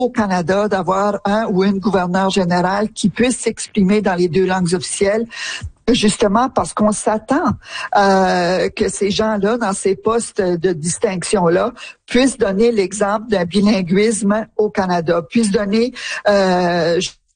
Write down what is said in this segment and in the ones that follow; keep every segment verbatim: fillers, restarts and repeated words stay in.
au Canada d'avoir un ou une gouverneur général qui puisse s'exprimer dans les deux langues officielles. Justement parce qu'on s'attend euh, que ces gens-là, dans ces postes de distinction-là, puissent donner l'exemple d'un bilinguisme au Canada, puissent donner euh,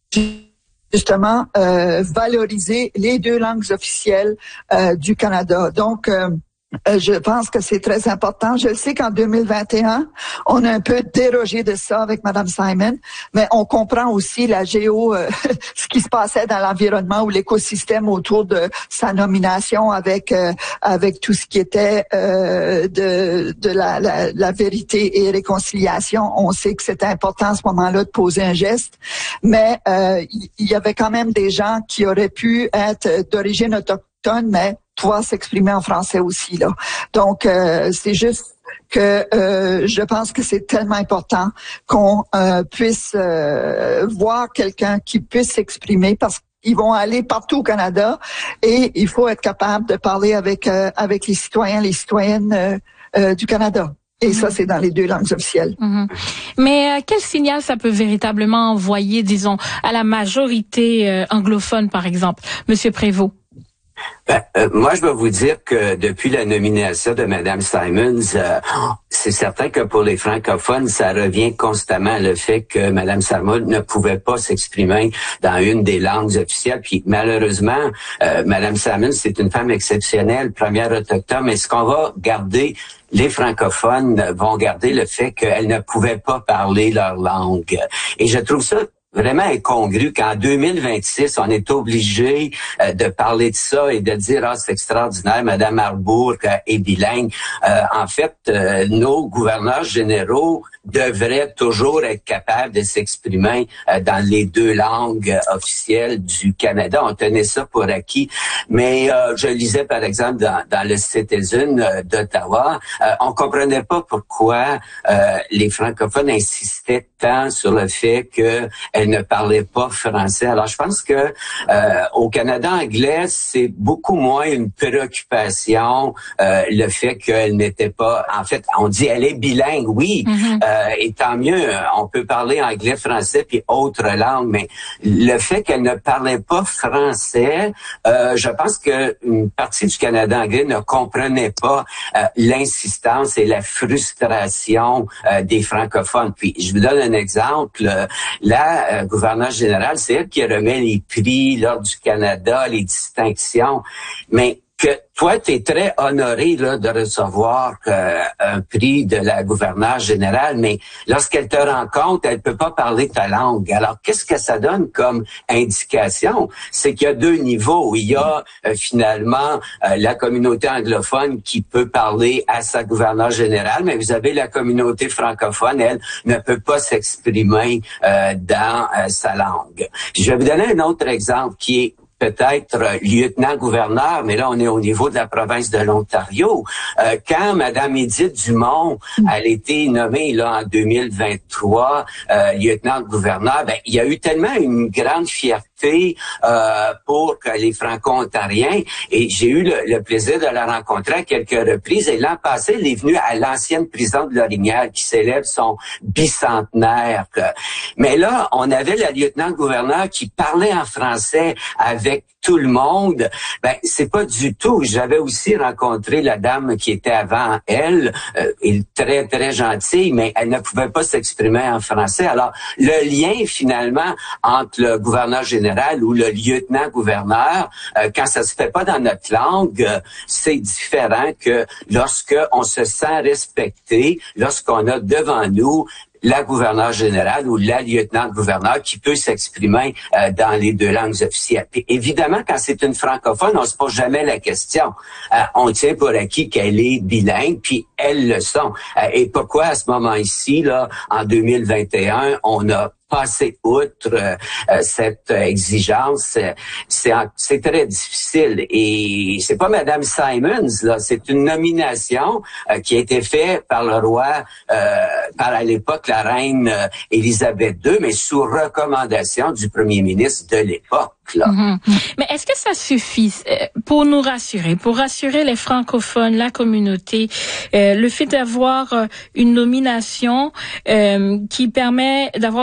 justement euh, valoriser les deux langues officielles euh, du Canada. Donc, euh, Euh, je pense que c'est très important. Je sais qu'en deux mille vingt et un, on a un peu dérogé de ça avec Madame Simon, mais on comprend aussi la géo, euh, ce qui se passait dans l'environnement ou l'écosystème autour de sa nomination avec euh, avec tout ce qui était euh, de de la, la, la vérité et réconciliation. On sait que c'était important à ce moment-là de poser un geste, mais euh, il y avait quand même des gens qui auraient pu être d'origine autochtone, mais pouvoir s'exprimer en français aussi là. Donc euh, c'est juste que euh, je pense que c'est tellement important qu'on euh, puisse euh, voir quelqu'un qui puisse s'exprimer parce qu'ils vont aller partout au Canada et il faut être capable de parler avec euh, avec les citoyens, les citoyennes euh, euh, du Canada. Et ça, c'est dans les deux langues officielles. Mm-hmm. Mais euh, quel signal ça peut véritablement envoyer, disons, à la majorité euh, anglophone, par exemple, Monsieur Prévost? Ben, euh, moi, je vais vous dire que depuis la nomination de Mme Simons, euh, c'est certain que pour les francophones, ça revient constamment le fait que Mme Simons ne pouvait pas s'exprimer dans une des langues officielles. Puis malheureusement, euh, Mme Simons, c'est une femme exceptionnelle, première autochtone, mais ce qu'on va garder, les francophones vont garder le fait qu'elle ne pouvait pas parler leur langue. Et je trouve ça vraiment incongru qu'en deux mille vingt-six, on est obligé euh, de parler de ça et de dire « Ah, c'est extraordinaire, Mme Arbour euh, est bilingue. Euh, » En fait, euh, nos gouverneurs généraux devraient toujours être capables de s'exprimer euh, dans les deux langues euh, officielles du Canada. On tenait ça pour acquis. Mais euh, je lisais, par exemple, dans, dans le Citizen euh, d'Ottawa, euh, on comprenait pas pourquoi euh, les francophones insistaient tant sur le fait que elle ne parlait pas français. Alors, je pense que euh, au Canada anglais, c'est beaucoup moins une préoccupation euh, le fait qu'elle n'était pas... En fait, on dit elle est bilingue, oui, mm-hmm. euh, et tant mieux. On peut parler anglais, français puis autres langues, mais le fait qu'elle ne parlait pas français, euh, je pense que une partie du Canada anglais ne comprenait pas euh, l'insistance et la frustration euh, des francophones. Puis, je vous donne un exemple. Là, Euh, gouverneur général, c'est elle qui remet les prix lors du Canada, les distinctions, mais que toi, tu es très honoré là, de recevoir euh, un prix de la gouverneure générale, mais lorsqu'elle te rencontre, elle peut pas parler ta langue. Alors, qu'est-ce que ça donne comme indication? C'est qu'il y a deux niveaux. Il y a euh, finalement euh, la communauté anglophone qui peut parler à sa gouverneure générale, mais vous avez la communauté francophone, elle ne peut pas s'exprimer euh, dans euh, sa langue. Je vais vous donner un autre exemple qui est peut-être euh, lieutenant-gouverneur, mais là, on est au niveau de la province de l'Ontario. Euh, quand Mme Édith Dumont, elle a été nommée là en deux mille vingt-trois euh, lieutenant-gouverneur, ben, il y a eu tellement une grande fierté euh, pour les Franco-Ontariens et j'ai eu le, le plaisir de la rencontrer à quelques reprises. Et l'an passé, elle est venue à l'ancienne prison de Lorimière qui célèbre son bicentenaire. Mais là, on avait la lieutenant-gouverneur qui parlait en français avec tout le monde. Ben, c'est pas du tout. J'avais aussi rencontré la dame qui était avant elle, euh, elle très, très gentille, mais elle ne pouvait pas s'exprimer en français. Alors, le lien, finalement, entre le gouverneur général ou le lieutenant-gouverneur, euh, quand ça se fait pas dans notre langue, euh, c'est différent que lorsque on se sent respecté, lorsqu'on a devant nous la gouverneure générale ou la lieutenant-gouverneur qui peut s'exprimer euh, dans les deux langues officielles. Puis, évidemment, quand c'est une francophone, on se pose jamais la question. Euh, on tient pour acquis qu'elle est bilingue, puis elles le sont. Euh, et pourquoi à ce moment-ci, là, en deux mille vingt et un, on a passer outre euh, cette exigence, c'est c'est très difficile. Et c'est pas Mme Simons, là, c'est une nomination euh, qui a été faite par le roi, euh, par à l'époque la reine euh, Élisabeth deux, mais sous recommandation du premier ministre de l'époque. Là. Mm-hmm. Mais est-ce que ça suffit pour nous rassurer, pour rassurer les francophones, la communauté, euh, le fait d'avoir une nomination euh, qui permet d'avoir